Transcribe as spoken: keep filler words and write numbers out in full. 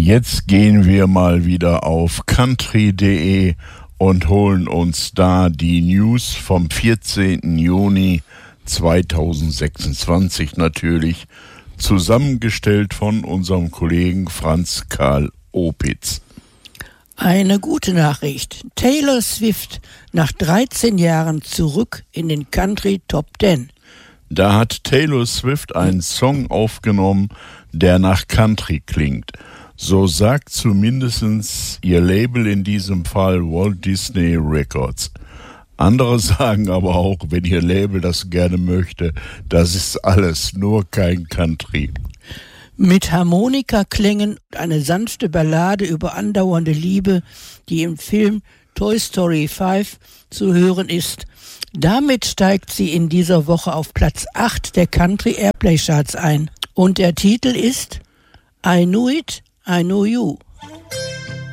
Jetzt gehen wir mal wieder auf country punkt de und holen uns da die News vom vierzehnten Juni zweitausendsechsundzwanzig natürlich, zusammengestellt von unserem Kollegen Franz Karl Opitz. Eine gute Nachricht. Taylor Swift nach dreizehn Jahren zurück in den Country Top Ten. Da hat Taylor Swift einen Song aufgenommen, der nach Country klingt. So sagt zumindest ihr Label, in diesem Fall Walt Disney Records. Andere sagen aber auch, wenn ihr Label das gerne möchte, das ist alles nur kein Country. Mit Harmonikaklängen und eine sanfte Ballade über andauernde Liebe, die im Film Toy Story fünf zu hören ist. Damit steigt sie in dieser Woche auf Platz acht der Country Airplay Charts ein. Und der Titel ist I Knew It, I Know You.